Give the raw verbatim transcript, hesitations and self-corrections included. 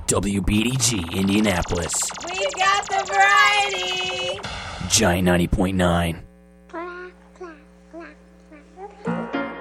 W B D G, Indianapolis. We've got the variety. Giant ninety point nine.